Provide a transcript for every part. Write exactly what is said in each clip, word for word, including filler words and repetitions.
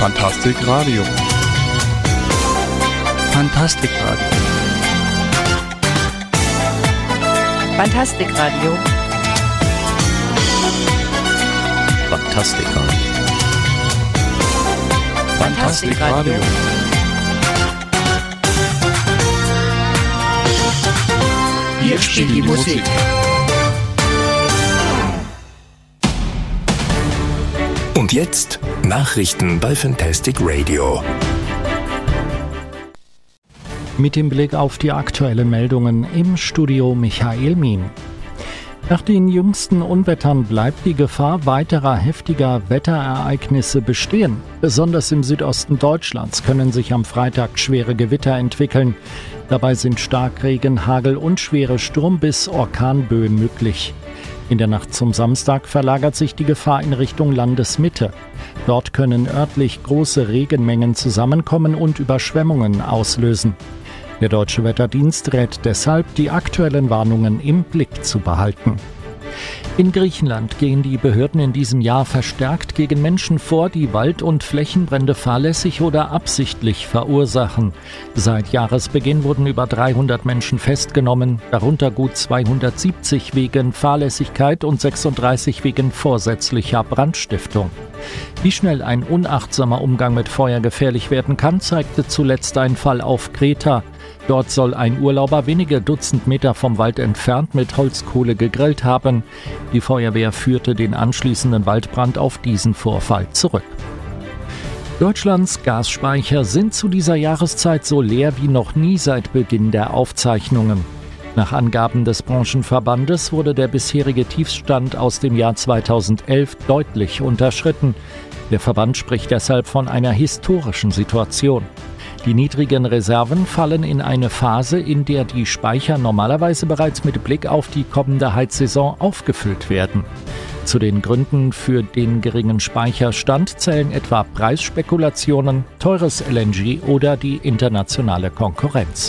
Fantastik Radio. Fantastik Radio. Fantastik Radio. Fantastik Radio. Fantastik Radio. Hier spielt die Musik. Und jetzt Nachrichten bei Fantastic Radio. Mit dem Blick auf die aktuellen Meldungen im Studio Michael Mien. Nach den jüngsten Unwettern bleibt die Gefahr weiterer heftiger Wetterereignisse bestehen. Besonders im Südosten Deutschlands können sich am Freitag schwere Gewitter entwickeln. Dabei sind Starkregen, Hagel und schwere Sturm- bis Orkanböen möglich. In der Nacht zum Samstag verlagert sich die Gefahr in Richtung Landesmitte. Dort können örtlich große Regenmengen zusammenkommen und Überschwemmungen auslösen. Der Deutsche Wetterdienst rät deshalb, die aktuellen Warnungen im Blick zu behalten. In Griechenland gehen die Behörden in diesem Jahr verstärkt gegen Menschen vor, die Wald- und Flächenbrände fahrlässig oder absichtlich verursachen. Seit Jahresbeginn wurden über dreihundert Menschen festgenommen, darunter gut zweihundertsiebzig wegen Fahrlässigkeit und sechsunddreißig wegen vorsätzlicher Brandstiftung. Wie schnell ein unachtsamer Umgang mit Feuer gefährlich werden kann, zeigte zuletzt ein Fall auf Kreta. Dort soll ein Urlauber wenige Dutzend Meter vom Wald entfernt mit Holzkohle gegrillt haben. Die Feuerwehr führte den anschließenden Waldbrand auf diesen Vorfall zurück. Deutschlands Gasspeicher sind zu dieser Jahreszeit so leer wie noch nie seit Beginn der Aufzeichnungen. Nach Angaben des Branchenverbandes wurde der bisherige Tiefstand aus dem Jahr zweitausendelf deutlich unterschritten. Der Verband spricht deshalb von einer historischen Situation. Die niedrigen Reserven fallen in eine Phase, in der die Speicher normalerweise bereits mit Blick auf die kommende Heizsaison aufgefüllt werden. Zu den Gründen für den geringen Speicherstand zählen etwa Preisspekulationen, teures L N G oder die internationale Konkurrenz.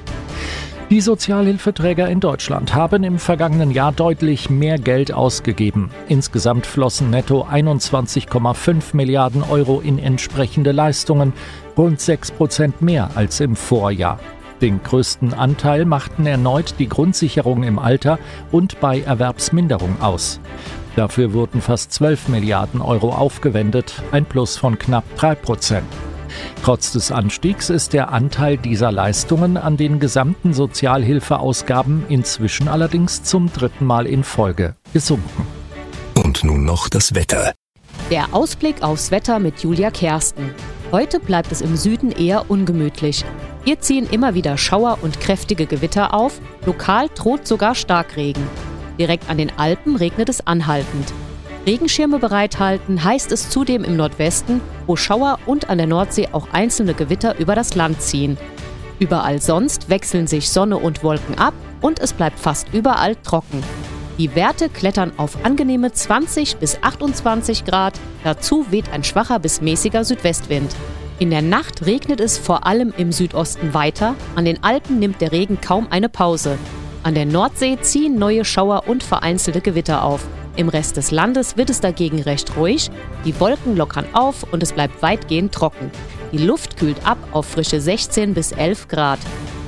Die Sozialhilfeträger in Deutschland haben im vergangenen Jahr deutlich mehr Geld ausgegeben. Insgesamt flossen netto einundzwanzig Komma fünf Milliarden Euro in entsprechende Leistungen, rund sechs Prozent mehr als im Vorjahr. Den größten Anteil machten erneut die Grundsicherung im Alter und bei Erwerbsminderung aus. Dafür wurden fast zwölf Milliarden Euro aufgewendet, ein Plus von knapp drei Prozent. Trotz des Anstiegs ist der Anteil dieser Leistungen an den gesamten Sozialhilfeausgaben inzwischen allerdings zum dritten Mal in Folge gesunken. Und nun noch das Wetter. Der Ausblick aufs Wetter mit Julia Kersten. Heute bleibt es im Süden eher ungemütlich. Hier ziehen immer wieder Schauer und kräftige Gewitter auf, lokal droht sogar Starkregen. Direkt an den Alpen regnet es anhaltend. Regenschirme bereithalten heißt es zudem im Nordwesten, wo Schauer und an der Nordsee auch einzelne Gewitter über das Land ziehen. Überall sonst wechseln sich Sonne und Wolken ab und es bleibt fast überall trocken. Die Werte klettern auf angenehme zwanzig bis achtundzwanzig Grad, dazu weht ein schwacher bis mäßiger Südwestwind. In der Nacht regnet es vor allem im Südosten weiter, an den Alpen nimmt der Regen kaum eine Pause. An der Nordsee ziehen neue Schauer und vereinzelte Gewitter auf. Im Rest des Landes wird es dagegen recht ruhig, die Wolken lockern auf und es bleibt weitgehend trocken. Die Luft kühlt ab auf frische sechzehn bis elf Grad.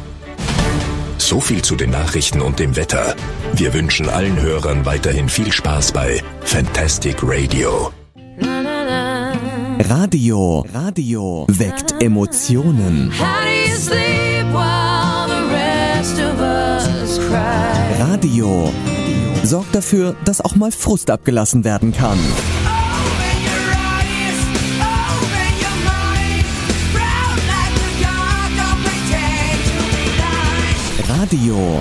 So viel zu den Nachrichten und dem Wetter. Wir wünschen allen Hörern weiterhin viel Spaß bei Fantastic Radio. Radio, Radio weckt Emotionen. Radio sorgt dafür, dass auch mal Frust abgelassen werden kann. Radio